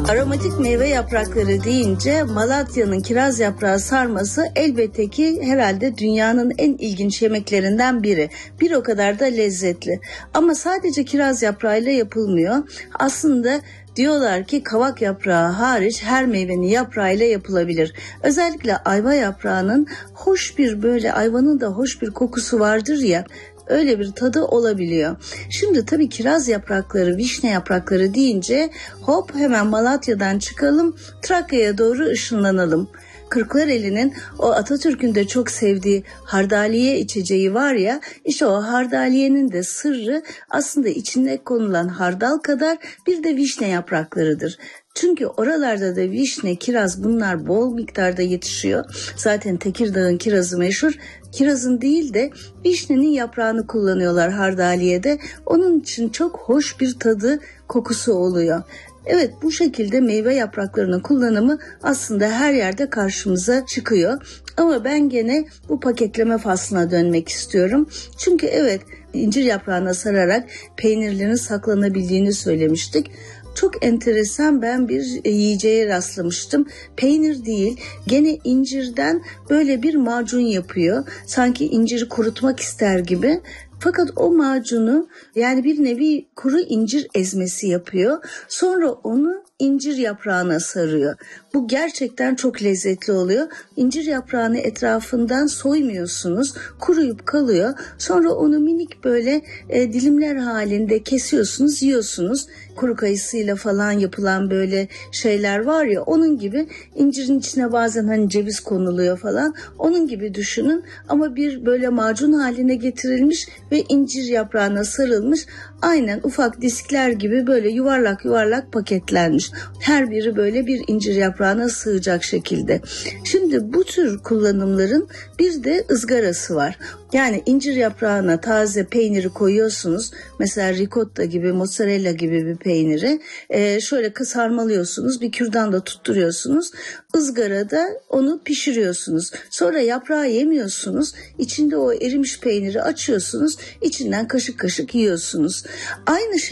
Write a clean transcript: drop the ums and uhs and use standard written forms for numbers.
Aromatik meyve yaprakları deyince Malatya'nın kiraz yaprağı sarması elbette ki herhalde dünyanın en ilginç yemeklerinden biri. Bir o kadar da lezzetli. Ama sadece kiraz yaprağıyla yapılmıyor. Aslında diyorlar ki kavak yaprağı hariç her meyvenin yaprağıyla yapılabilir. Özellikle ayva yaprağının hoş bir böyle ayvanın da hoş bir kokusu vardır ya. Öyle bir tadı olabiliyor. Şimdi tabii kiraz yaprakları, vişne yaprakları deyince hop hemen Malatya'dan çıkalım, Trakya'ya doğru ışınlanalım. Kırklareli'nin o Atatürk'ün de çok sevdiği hardaliye içeceği var ya, işte o hardaliyenin de sırrı aslında içine konulan hardal kadar bir de vişne yapraklarıdır. Çünkü oralarda da vişne, kiraz bunlar bol miktarda yetişiyor. Zaten Tekirdağ'ın kirazı meşhur. Kirazın değil de vişnenin yaprağını kullanıyorlar hardaliyede. Onun için çok hoş bir tadı, kokusu oluyor. Evet, bu şekilde meyve yapraklarının kullanımı aslında her yerde karşımıza çıkıyor. Ama ben gene bu paketleme faslına dönmek istiyorum. Çünkü evet, incir yaprağına sararak peynirlerin saklanabildiğini söylemiştik. Çok enteresan, ben bir yiyeceğe rastlamıştım. Peynir değil, gene incirden böyle bir macun yapıyor. Sanki inciri kurutmak ister gibi. Fakat o macunu yani bir nevi kuru incir ezmesi yapıyor. Sonra onu incir yaprağına sarıyor. Bu gerçekten çok lezzetli oluyor. İncir yaprağını etrafından soymuyorsunuz. Kuruyup kalıyor. Sonra onu minik böyle dilimler halinde kesiyorsunuz, yiyorsunuz. Kuru kayısıyla falan yapılan böyle şeyler var ya, onun gibi incirin içine bazen hani ceviz konuluyor falan. Onun gibi düşünün ama bir böyle macun haline getirilmiş ve incir yaprağına sarılmış. Aynen ufak diskler gibi böyle yuvarlak yuvarlak paketlenmiş. Her biri böyle bir incir yaprağına sığacak şekilde. Şimdi bu tür kullanımların bir de ızgarası var. Yani incir yaprağına taze peyniri koyuyorsunuz. Mesela ricotta gibi, mozzarella gibi bir peyniri şöyle sarmalıyorsunuz. Bir kürdanda tutturuyorsunuz. Izgarada onu pişiriyorsunuz. Sonra yaprağı yemiyorsunuz. İçinde o erimiş peyniri açıyorsunuz. İçinden kaşık kaşık yiyorsunuz. Aynı şey